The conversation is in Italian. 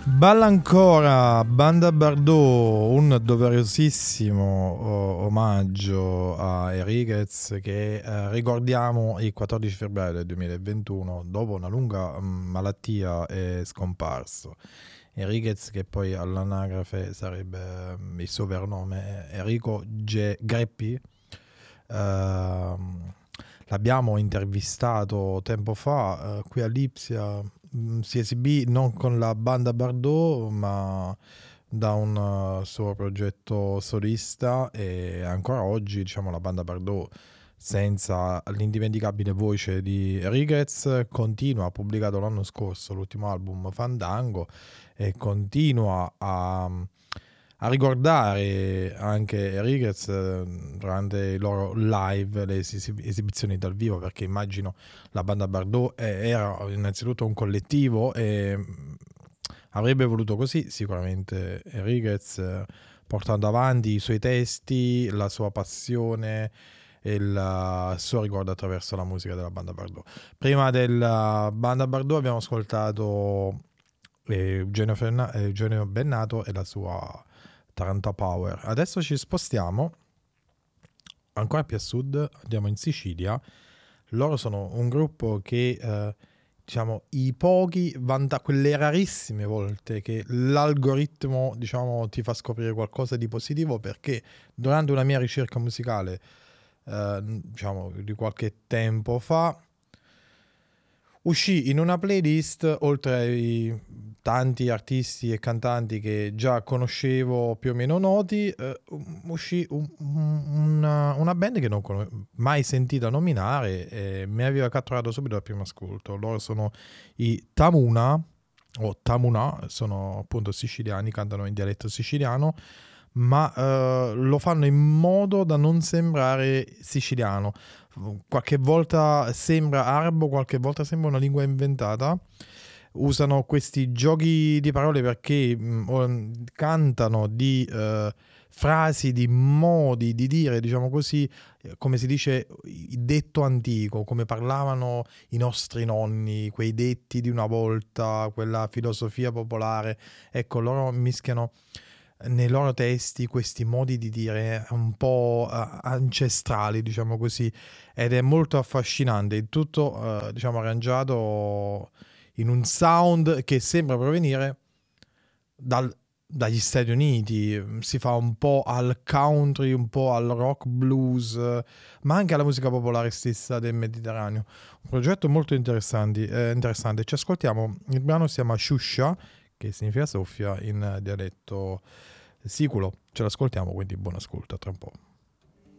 Balla ancora, Banda Bardot, un doverosissimo omaggio a Enriquez che ricordiamo il 14 febbraio del 2021 dopo una lunga malattia è scomparso. Enriquez, che poi all'anagrafe sarebbe il suo vero nome, Enrico Greppi. L'abbiamo intervistato tempo fa qui a Lipsia. Si esibì non con la Banda Bardot ma da un suo progetto solista, e ancora oggi diciamo la Banda Bardot, senza l'indimenticabile voce di Enriquez, continua, ha pubblicato l'anno scorso l'ultimo album Fandango e continua a ricordare anche Enriquez durante i loro live, le esibizioni dal vivo, perché immagino la Banda Bardot era innanzitutto un collettivo e avrebbe voluto così sicuramente Enriquez, portando avanti i suoi testi, la sua passione e il suo ricordo attraverso la musica della Banda Bardot. Prima della Banda Bardot abbiamo ascoltato Eugenio Bennato e la sua Taranta Power. Adesso ci spostiamo ancora più a sud, andiamo in Sicilia. Loro sono un gruppo che diciamo i pochi quelle rarissime volte che l'algoritmo diciamo ti fa scoprire qualcosa di positivo, perché durante una mia ricerca musicale diciamo di qualche tempo fa uscì in una playlist, oltre ai tanti artisti e cantanti che già conoscevo più o meno noti, uscì una band che non mai sentita nominare e mi aveva catturato subito al primo ascolto. Loro sono i Tamuna, o Tamuna, sono appunto siciliani, cantano in dialetto siciliano, ma lo fanno in modo da non sembrare siciliano. Qualche volta sembra arabo, qualche volta sembra una lingua inventata. Usano questi giochi di parole perché cantano di frasi, di modi di dire, diciamo così, come si dice, detto antico, come parlavano i nostri nonni, quei detti di una volta, quella filosofia popolare. Ecco, loro mischiano nei loro testi questi modi di dire un po' ancestrali, diciamo così, ed è molto affascinante. Il tutto diciamo arrangiato in un sound che sembra provenire dagli Stati Uniti. Si fa un po' al country, un po' al rock blues, ma anche alla musica popolare stessa del Mediterraneo. Un progetto molto interessante. Ci ascoltiamo, il brano si chiama Shusha, che significa soffia in dialetto siculo. Ce l'ascoltiamo, quindi buon ascolto, tra un po'.